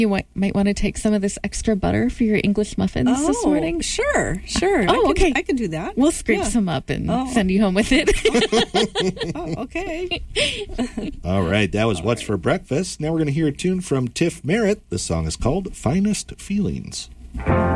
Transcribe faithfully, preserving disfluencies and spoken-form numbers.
You might, might want to take some of this extra butter for your English muffins oh, this morning. Sure, sure. Oh, I can, okay. I can do that. We'll scrape Yeah. some up and Oh. send you home with it. Oh, okay. All right, that was What's for Breakfast. Now we're going to hear a tune from Tiff Merritt. The song is called Finest Feelings.